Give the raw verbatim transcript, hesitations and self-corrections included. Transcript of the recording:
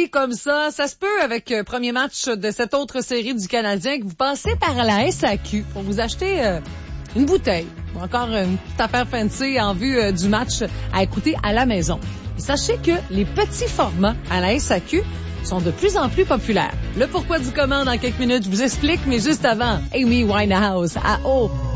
vendredi comme ça, ça se peut avec le premier match de cette autre série du Canadien que vous passez par la S A Q pour vous acheter euh, une bouteille ou encore une petite affaire fancy en vue euh, du match à écouter à la maison. Et sachez que les petits formats à la S A Q sont de plus en plus populaires. Le pourquoi du comment dans quelques minutes, je vous explique, mais juste avant, Amy Winehouse à O